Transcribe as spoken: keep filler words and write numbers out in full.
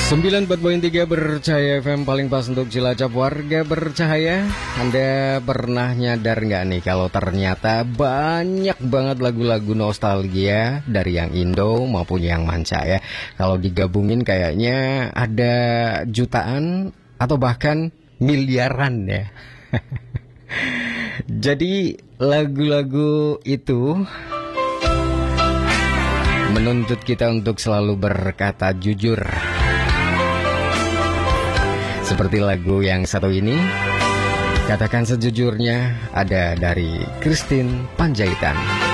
sembilan puluh empat koma tiga Bercahaya F M, paling pas untuk Cilacap. Warga bercahaya, Anda pernah nyadar nggak nih kalau ternyata banyak banget lagu-lagu nostalgia dari yang Indo maupun yang manca ya. Kalau digabungin kayaknya ada jutaan atau bahkan miliaran ya. Jadi lagu-lagu itu menuntut kita untuk selalu berkata jujur. Seperti lagu yang satu ini, Katakan Sejujurnya, ada dari Christine Panjaitan.